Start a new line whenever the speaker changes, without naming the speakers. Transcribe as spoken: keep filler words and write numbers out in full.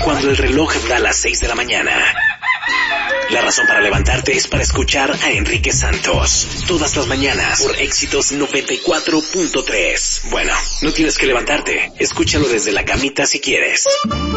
cuando el reloj da las seis de la mañana. La razón para levantarte es para escuchar a Enrique Santos. Todas las mañanas por Éxitos noventa y cuatro punto tres. Bueno, no tienes que levantarte. Escúchalo desde la camita si quieres.